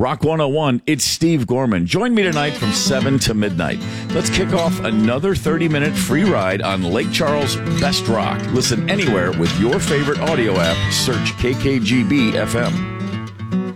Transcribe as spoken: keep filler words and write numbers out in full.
Rock one oh one, it's Steve Gorman. Join me tonight from seven to midnight. Let's kick off another thirty-minute free ride on Lake Charles' best rock. Listen anywhere with your favorite audio app. Search K K G B F M.